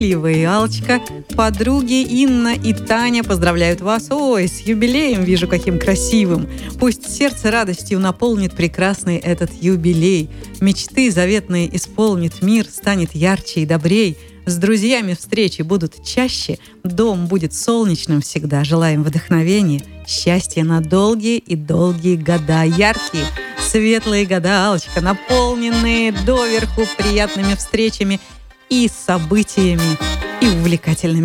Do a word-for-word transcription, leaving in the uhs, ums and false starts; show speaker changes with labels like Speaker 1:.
Speaker 1: Лива и Алочка, подруги Инна и Таня поздравляют вас. Ой, с юбилеем вижу, каким красивым. Пусть сердце радостью наполнит прекрасный этот юбилей. Мечты заветные исполнит мир, станет ярче и добрей. С друзьями встречи будут чаще, дом будет солнечным всегда. Желаем вдохновения, счастья на долгие и долгие года. Яркие, светлые года, Алочка, наполненные доверху приятными встречами и событиями, и увлекательными